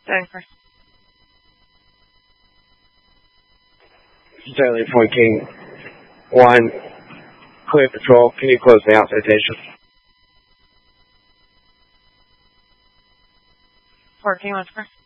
Jennifer. Stanley 14. 1. Clear patrol. Can you close the out citation? 14, what's first?